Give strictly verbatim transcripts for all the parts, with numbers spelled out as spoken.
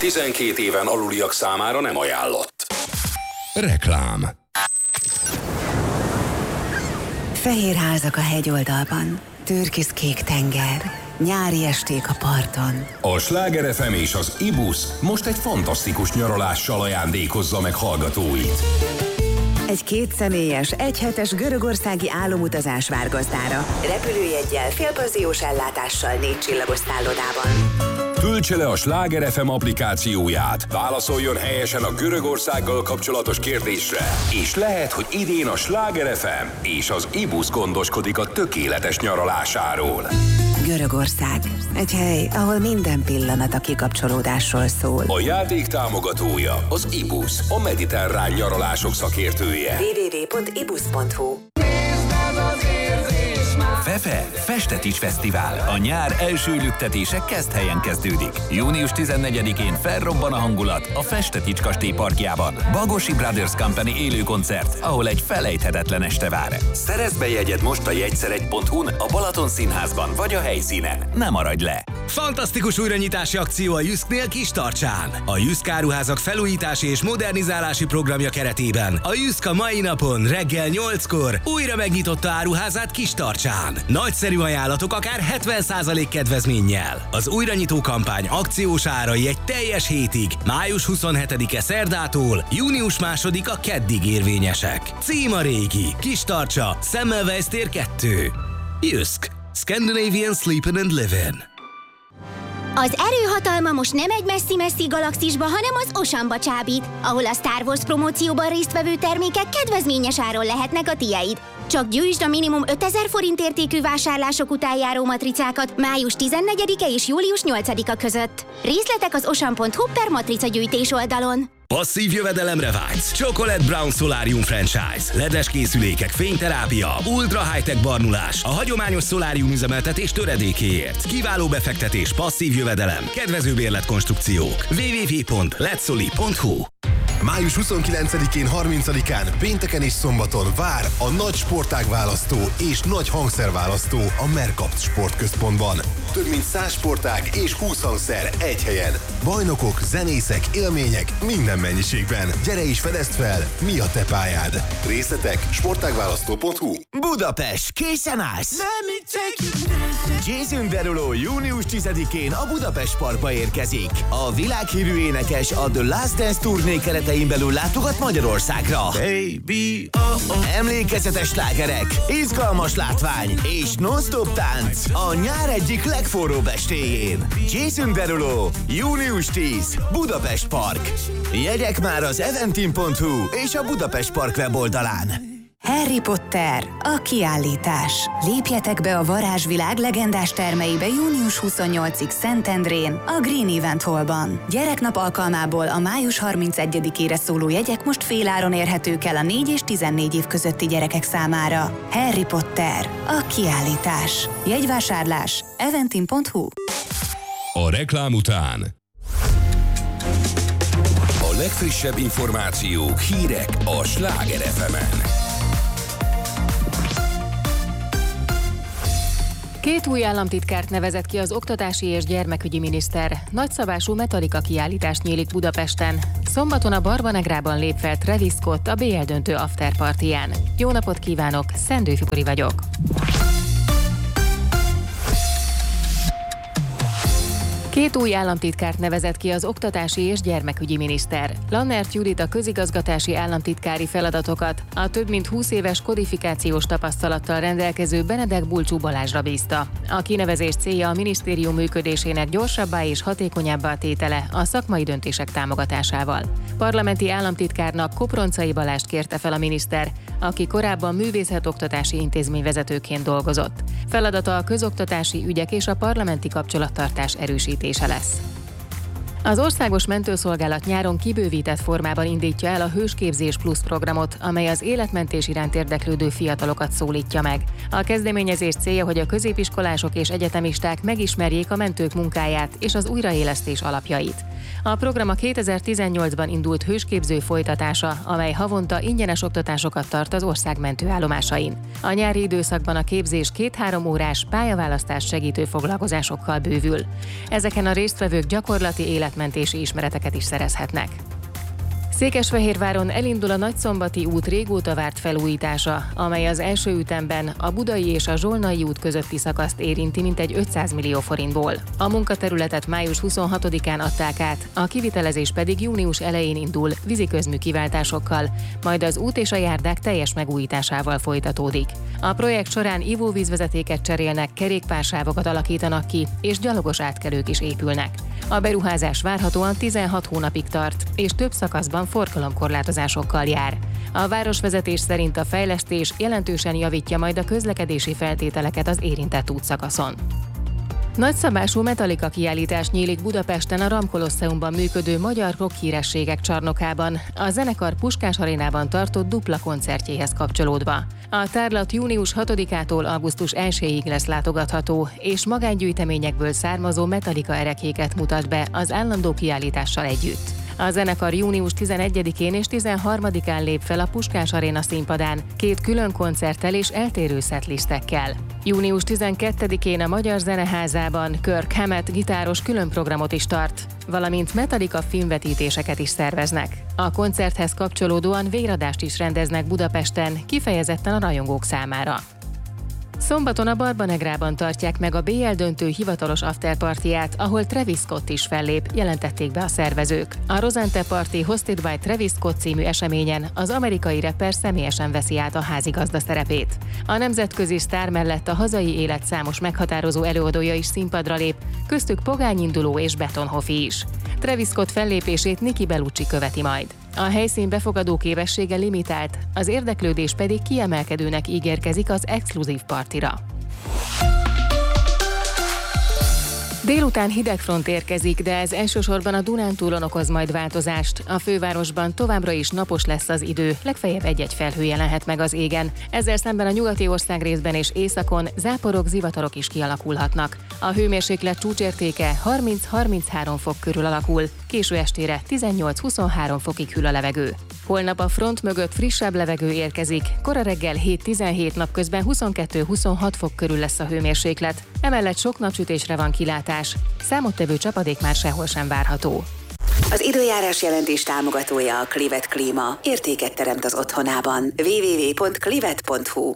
tizenkét éven aluliak számára nem ajánlott. Reklám. Fehér házak a hegyoldalban, türkiszkék tenger, nyári esték a parton. A Sláger ef em és az Ibusz most egy fantasztikus nyaralással ajándékozza meg hallgatóit. Egy kétszemélyes, egyhetes görögországi álomutazás vár gazdára. Repülőjeggyel, félpanziós ellátással négy csillagos szállodában. Töltse le a Sláger ef em applikációját, válaszoljon helyesen a Görögországgal kapcsolatos kérdésre, és lehet, hogy idén a Sláger ef em és az Ibusz gondoskodik a tökéletes nyaralásáról. Görögország. Egy hely, ahol minden pillanat a kikapcsolódásról szól. A játék támogatója az Ibusz, a mediterrán nyaralások szakértője. double-u double-u double-u pont ibusz pont hu Fefe Festetics Fesztivál. A nyár első lüktetése Keszthelyen kezdődik. június tizennegyedikén felrobban a hangulat a Festetics kastély parkjában. Bagosi Brothers Company élő koncert, ahol egy felejthetetlen este vár. Szerezd be jegyed most a jegyszeregy pont hu-n, a Balaton Színházban vagy a helyszínen. Ne maradj le! Fantasztikus újranyitási akció a Jysknél Kistarcsán. A Jysk áruházak felújítási és modernizálási programja keretében a Jysk a mai napon reggel nyolckor újra megnyitotta áruházát Kistarcsán. Nagyszerű ajánlatok akár hetven százalék kedvezménnyel. Az újranyitó kampány akciós árai egy teljes hétig, május huszonhetedike szerdától június másodika keddig érvényesek. Cím a régi, Kistarcsa, Semmelweis tér kettő. Jysk. Scandinavian Sleepin' and Livin'. Az erőhatalma most nem egy messzi-messzi galaxisba, hanem az Oceanba csábít, ahol a Star Wars promócióban résztvevő termékek kedvezményes áron lehetnek a tiéd. Csak gyűjtsd a minimum ötezer forint értékű vásárlások után járó matricákat május tizennegyedike és július nyolcadika között. Részletek az ocean pont hu per matrica gyűjtés oldalon. Passzív jövedelemre vágysz? Chocolate Brown Solarium Franchise. ledes készülékek, fényterápia, ultra high-tech barnulás, a hagyományos szolárium üzemeltetés töredékéért. Kiváló befektetés, passzív jövedelem, kedvező bérletkonstrukciók. double-u double-u double-u pont letsoli pont hu május huszonkilencedikén, harmincadikán, pénteken és szombaton vár a nagy sportágválasztó és nagy hangszerválasztó a Mercapt Sportközpontban. Több mint száz sportág és húsz hangszer egy helyen. Bajnokok, zenészek, élmények minden mennyiségben. Gyere és fedezd fel, mi a te pályád. Részletek sportágválasztó pont hu. Budapest, készen állsz? Jason Derulo június tizedikén a Budapest Parkba érkezik. A világhírű énekes a The Last Dance turné keretein belül látogat Magyarországra. Baby, oh, oh. Emlékezetes slágerek, izgalmas látvány és non-stop tánc a nyár egyik legforróbb estéjén. Jason Derulo, június tíz, Budapest Park. Jegyek már az eventim pont hu és a Budapest Park weboldalán. Harry Potter, a kiállítás. Lépjetek be a varázsvilág legendás termeibe június huszonnyolcadikáig Szentendrén, a Green Event Hallban. Gyereknap alkalmából a május harmincegyedikére szóló jegyek most féláron érhetők el a négy és tizennégy év közötti gyerekek számára. Harry Potter, a kiállítás. Jegyvásárlás eventim pont hu. A reklám után a legfrissebb információk, hírek a Sláger ef emen. Két új államtitkárt nevezett ki az oktatási és gyermekügyi miniszter. Nagyszabású Metallica kiállítás nyílik Budapesten. Szombaton a Barbanegrában lép fel Travis Scott a bé el döntő afterpartiján. Jó napot kívánok, Szendő Fikori vagyok. Két új államtitkárt nevezett ki az oktatási és gyermekügyi miniszter. Lannert Judit a közigazgatási államtitkári feladatokat a több mint húsz éves kodifikációs tapasztalattal rendelkező Benedek Bulcsú Balázsra bízta. A kinevezés célja a minisztérium működésének gyorsabbá és hatékonyabbá tétele a szakmai döntések támogatásával. Parlamenti államtitkárnak Koproncai Balást kérte fel a miniszter, aki korábban művészetoktatási intézményvezetőként dolgozott. Feladata a közoktatási ügyek és a parlamenti kapcsolattartás erősítése lesz. Az Országos Mentőszolgálat nyáron kibővített formában indítja el a Hősképzés Plusz programot, amely az életmentés iránt érdeklődő fiatalokat szólítja meg. A kezdeményezés célja, hogy a középiskolások és egyetemisták megismerjék a mentők munkáját és az újraélesztés alapjait. A program a kétezer-tizennyolcban indult hősképző folytatása, amely havonta ingyenes oktatásokat tart az ország mentőállomásain. A nyári időszakban a képzés két-három órás pályaválasztás segítő foglalkozásokkal bővül. Ezeken a résztvevők gyakorlati élet életmentési ismereteket is szerezhetnek. Székesfehérváron elindul a Nagyszombati út régóta várt felújítása, amely az első ütemben a Budai és a Zsolnai út közötti szakaszt érinti mintegy ötszáz millió forintból. A munkaterületet május huszonhatodikán adták át, a kivitelezés pedig június elején indul víziközmű kiváltásokkal, majd az út és a járdák teljes megújításával folytatódik. A projekt során ivóvízvezetéket cserélnek, kerékpársávokat alakítanak ki, és gyalogos átkelők is épülnek. A beruházás várhatóan tizenhat hónapig tart, és több szakaszban forgalomkorlátozásokkal jár. A városvezetés szerint a fejlesztés jelentősen javítja majd a közlekedési feltételeket az érintett útszakaszon. Nagyszabású Metallica kiállítás nyílik Budapesten a Ram Kolosseumban működő magyar rock hírességek csarnokában, a zenekar Puskás Arénában tartott dupla koncertjéhez kapcsolódva. A tárlat június hatodikától augusztus elsejéig lesz látogatható, és magángyűjteményekből származó Metallica erekéket mutat be az állandó kiállítással együtt. A zenekar június tizenegyedikén és tizenharmadikán lép fel a Puskás Aréna színpadán, két külön koncerttel és eltérő setlistekkel. június tizenkettedikén a Magyar Zeneházában Kirk Hammett gitáros külön programot is tart, valamint Metallica filmvetítéseket is szerveznek. A koncerthez kapcsolódóan véradást is rendeznek Budapesten, kifejezetten a rajongók számára. Szombaton a Barbanegrában tartják meg a bé el döntő hivatalos afterpartyját, ahol Travis Scott is fellép, jelentették be a szervezők. A Rosante Party Hosted by Travis Scott című eseményen az amerikai rapper személyesen veszi át a házigazda szerepét. A nemzetközi sztár mellett a hazai élet számos meghatározó előadója is színpadra lép, köztük Pogány Induló és Betonhoffi is. Travis Scott fellépését Niki Bellucci követi majd. A helyszín befogadó képessége limitált, az érdeklődés pedig kiemelkedőnek ígérkezik az exkluzív partira. Délután hideg front érkezik, de ez elsősorban a Dunántúlon okoz majd változást. A fővárosban továbbra is napos lesz az idő, legfeljebb egy-egy felhő jelenhet meg az égen. Ezzel szemben a nyugati országrészben és északon záporok, zivatarok is kialakulhatnak. A hőmérséklet csúcsértéke harminc-harminchárom fok körül alakul, késő estére tizennyolc-huszonhárom fokig hűl a levegő. Holnap a front mögött frissebb levegő érkezik, kora reggel hét-tizenhét, napközben huszonkettő-huszonhat fok körül lesz a hőmérséklet, emellett sok napsütésre van kilátás, számottevő csapadék már sehol sem várható. Az időjárás jelentés támogatója a Clivet Klíma. Értéket teremt az otthonában. double-u double-u double-u pont clivet pont hu.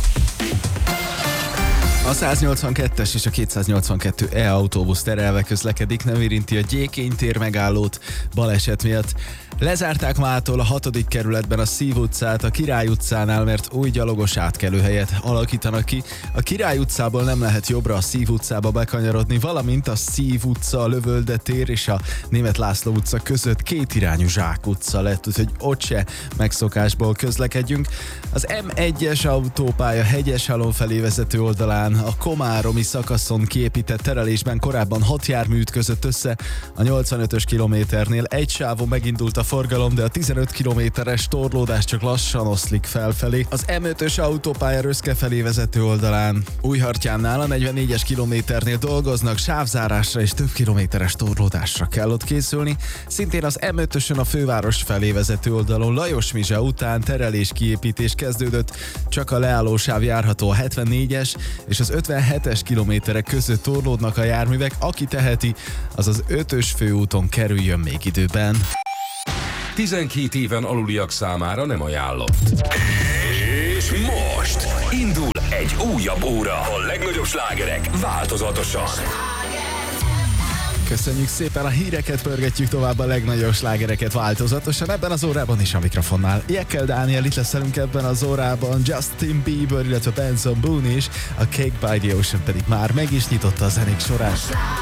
A száznyolcvankettes és a kétszáznyolcvankettő E autóbusz terelve közlekedik, nem érinti a Gyékény tér megállót baleset miatt. Lezárták mától a hatodik kerületben a Szív utcát a Király utcánál, mert új gyalogos átkelőhelyet alakítanak ki. A Király utcából nem lehet jobbra a Szív utcába bekanyarodni, valamint a Szív utca, a Lövölde tér és a Németh László utca között kétirányú Zsák utca lett, úgyhogy ott se megszokásból közlekedjünk. Az M egyes autópálya Hegyeshalom felé vezető oldalán a komáromi szakaszon kiépített terelésben korábban hat jármű ütközött össze, a nyolcvanötös kilométernél egy sávon megindult a forgalom, de a tizenöt kilométeres torlódás csak lassan oszlik felfelé. Az M ötös autópálya Röszke felé vezető oldalán Újhartyánnál a negyvennégyes kilométernél dolgoznak, sávzárásra és több kilométeres torlódásra kell ott készülni. Szintén az M ötösön a főváros felé vezető oldalon Lajos Mizsa után terelés kiépítés kezdődött, csak a leállósáv járható a hetvennégyes és az ötvenhetes kilométerek között torlódnak a járművek, aki teheti, az az ötös főúton kerüljön még időben. tizenkét éven aluliak számára nem ajánlott. És most indul egy újabb óra. A legnagyobb slágerek változatosan. Köszönjük szépen, a híreket pörgetjük tovább, a legnagyobb slágereket változatosan. Ebben az órában is a mikrofonnál Jekyll Dániel, itt lesz velünk ebben az órában Justin Bieber, illetve Benson Boone is, a Cake by the Ocean pedig már meg is nyitotta a zenék sorát.